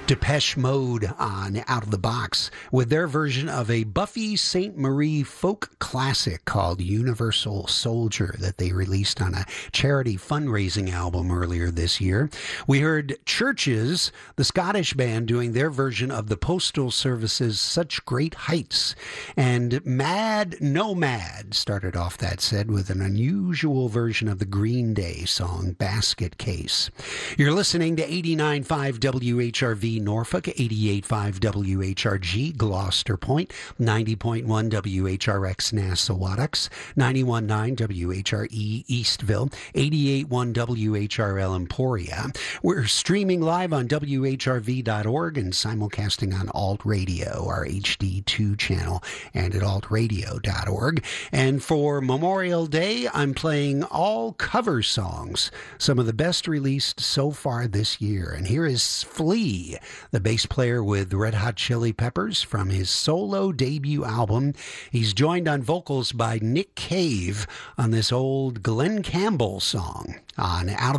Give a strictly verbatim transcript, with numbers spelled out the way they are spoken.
Depeche Mode on Out of the Box with their version of a Buffy Sainte-Marie folk classic called Universal Soldier that they released on a charity fundraising album earlier this year. We heard Churches, the Scottish band, doing their version of the Postal Service's Such Great Heights. And Mad Nomad started off that set with an unusual version of the Green Day song Basket Case. You're listening to eighty-nine point five W H R V Norfolk, eighty-eight point five W H R G Gloucester Point, ninety point one W H R X Nassau-Wattocks, ninety-one point nine W H R E Eastville, eighty-eight point one W H R L Emporia. We're streaming live on W H R V dot org and simulcasting on Alt Radio, our H D two channel, and at alt radio dot org. And for Memorial Day, I'm playing all cover songs, some of the best released so far this year. And here is Flea, the bass player with Red Hot Chili Peppers, from his solo debut album. He's joined on vocals by Nick Cave on this old Glenn Campbell song on Out of